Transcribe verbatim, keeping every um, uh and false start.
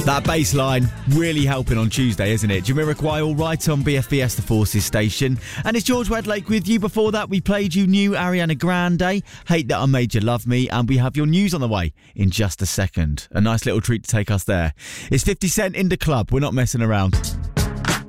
That bass line really helping on Tuesday, isn't it? Jamiroquai all right on B F B S The Forces station. And it's George Wedlake with you. Before that, we played you new Ariana Grande, Hate That I Made You Love Me, and we have your news on the way in just a second. A nice little treat to take us there. It's fifty Cent in the club. We're not messing around.